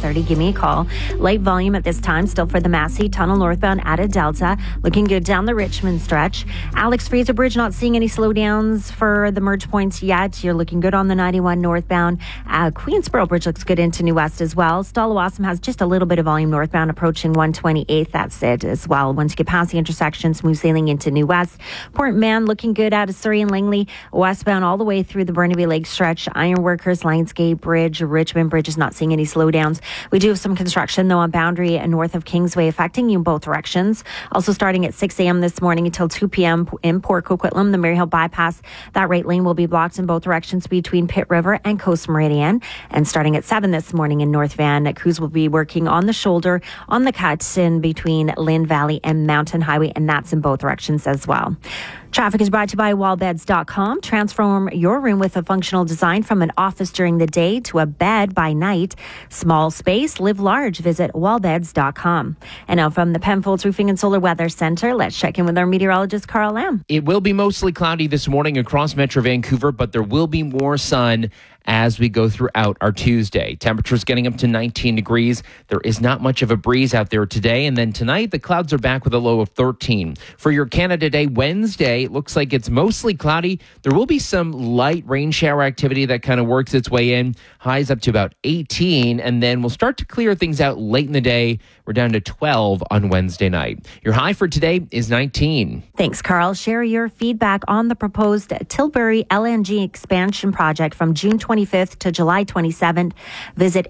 5:30. Give me a call. Light volume at this time still for the Massey Tunnel northbound out of Delta. Looking good down the Richmond stretch. Alex Fraser Bridge, not seeing any slowdowns for the merge points yet. You're looking good on the 91 northbound. Queensboro Bridge looks good into New West as well. Stallawasam has just a little bit of volume northbound approaching 128th. That's it as well. Once you get past the intersection, smooth sailing into New West. Port Mann looking good out of Surrey and Langley. Westbound all the way through the Burnaby Lake stretch. Ironworkers, Lionsgate Bridge, Richmond Bridge is not seeing any slowdowns. We do have some construction though on Boundary and north of Kingsway affecting you in both directions. Also starting at 6 a.m. this morning until 2 p.m. in Port Coquitlam, the Maryhill bypass. That right lane will be blocked in both directions between Pitt River and Coast Meridian. And starting at 7 this morning in North Van, crews will be working on the shoulder on the cuts in between Lynn Valley and Mountain Highway, and that's in both directions as well. Traffic is brought to you by wallbeds.com. Transform your room with a functional design from an office during the day to a bed by night. Small space, live large. Visit wallbeds.com. And now from the Penfolds Roofing and Solar Weather Center, let's check in with our meteorologist, Carl Lamb. It will be mostly cloudy this morning across Metro Vancouver, but there will be more sun as we go throughout our Tuesday. Temperatures getting up to 19 degrees. There is not much of a breeze out there today. And then tonight, the clouds are back with a low of 13. For your Canada Day Wednesday, it looks like it's mostly cloudy. There will be some light rain shower activity that kind of works its way in. Highs up to about 18. And then we'll start to clear things out late in the day. We're down to 12 on Wednesday night. Your high for today is 19. Thanks, Carl. Share your feedback on the proposed Tilbury LNG expansion project from June 25th to July 27th. Visit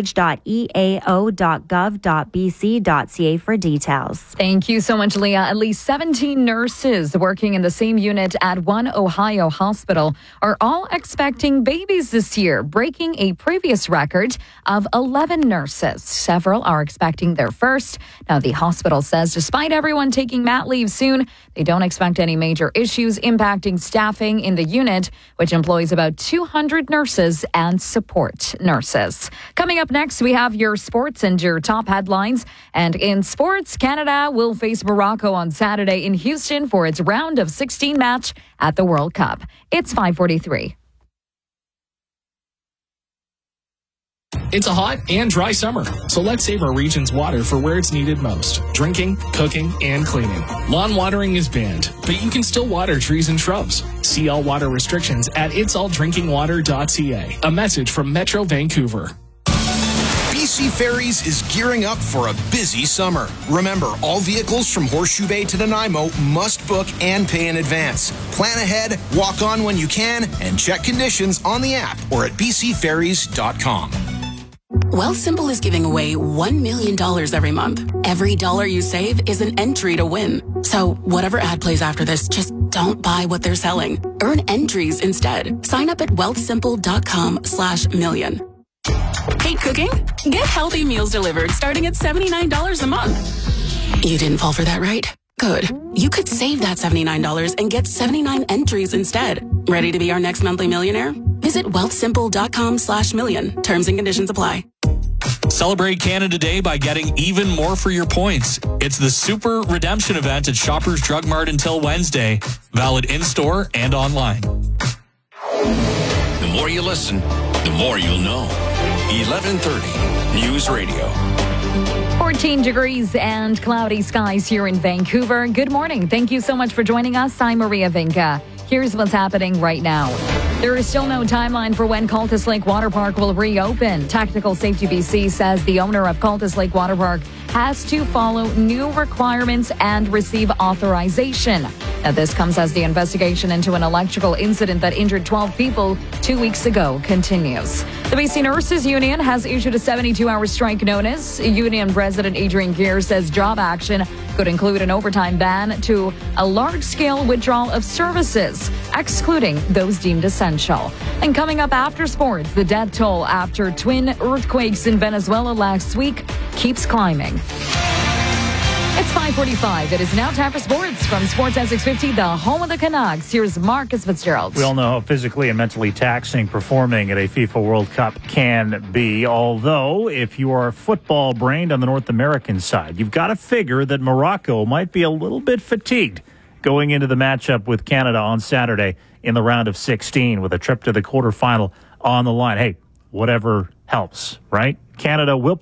engage.eao.gov.bc.ca for details. Thank you so much, Leah. At least 17 nurses working in the same unit at one Ohio hospital are all expecting babies this year, breaking a previous record of 11 nurses. Several are expecting their first. Now, the hospital says despite everyone taking mat leave soon, they don't expect any major issues impacting staffing in the unit, which employs about 200 nurses and support nurses. Coming up next, we have your sports and your top headlines. And in sports, Canada will face Morocco on Saturday in Houston for its round of 16 match at the World Cup. It's 5:43. It's a hot and dry summer, so let's save our region's water for where it's needed most: drinking, cooking, and cleaning. Lawn watering is banned, but you can still water trees and shrubs. See all water restrictions at itsalldrinkingwater.ca. A message from Metro Vancouver. BC Ferries is gearing up for a busy summer. Remember, all vehicles from Horseshoe Bay to Nanaimo must book and pay in advance. Plan ahead, walk on when you can, and check conditions on the app or at bcferries.com. Wealthsimple is giving away $1 million every month. Every dollar you save is an entry to win. So whatever ad plays after this, just don't buy what they're selling. Earn entries instead. Sign up at wealthsimple.com/million. Hate cooking? Get healthy meals delivered starting at $79 a month. You didn't fall for that, right? Good. You could save that $79 and get 79 entries instead. Ready to be our next monthly millionaire? Visit wealthsimple.com/million. Terms and conditions apply. Celebrate Canada Day by getting even more for your points. It's the Super Redemption event at Shoppers Drug Mart until Wednesday. Valid in-store and online. The more you listen, the more you'll know. 1130 News Radio. 14 degrees and cloudy skies here in Vancouver. Good morning. Thank you so much for joining us. I'm Maria Vinca. Here's what's happening right now. There is still no timeline for when Cultus Lake Water Park will reopen. Technical Safety BC says the owner of Cultus Lake Water Park has to follow new requirements and receive authorization. Now, this comes as the investigation into an electrical incident that injured 12 people 2 weeks ago continues. The BC Nurses Union has issued a 72-hour strike notice. Union President Adrian Gear says job action could include an overtime ban to a large-scale withdrawal of services, excluding those deemed essential. And coming up after sports, the death toll after twin earthquakes in Venezuela last week keeps climbing. It's 5:45. It is now time for sports from Sports at 650, the home of the Canucks. Here's Marcus Fitzgerald. We all know how physically and mentally taxing performing at a FIFA World Cup can be. Although, if you are football-brained on the North American side, you've got to figure that Morocco might be a little bit fatigued going into the matchup with Canada on Saturday in the round of 16 with a trip to the quarterfinal on the line. Hey, whatever helps, right? Canada will